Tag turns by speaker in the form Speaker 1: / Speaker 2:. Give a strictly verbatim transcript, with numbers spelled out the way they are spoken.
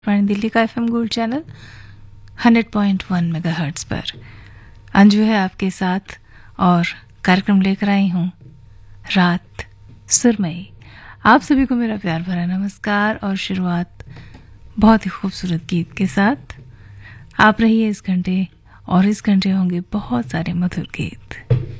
Speaker 1: आकाशवाणी दिल्ली का FM gold channel hundred point one megahertz पर अंजू है आपके साथ और कार्यक्रम लेकर आई हूँ रात सुरमई। आप सभी को मेरा प्यार भरा नमस्कार और शुरुआत बहुत ही खूबसूरत गीत के साथ। आप रहिए इस घंटे और इस घंटे होंगे बहुत सारे मधुर गीत।